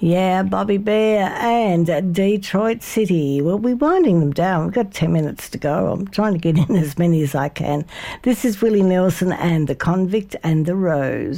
Yeah, Bobby Bear and Detroit City. We'll be winding them down. We've got 10 minutes to go. I'm trying to get in as many as I can. This is Willie Nelson and The Convict and The Rose.